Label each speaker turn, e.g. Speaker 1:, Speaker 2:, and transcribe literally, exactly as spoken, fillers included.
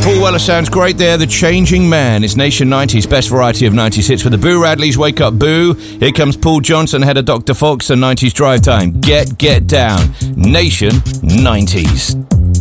Speaker 1: Paul Weller sounds great there. The Changing Man. It's Nation nineties, best variety of nineties hits with the Boo Radleys. Wake Up Boo. Here comes Paul Johnson, head of Doctor Fox and nineties Drive Time. Get, get down. Nation nineties.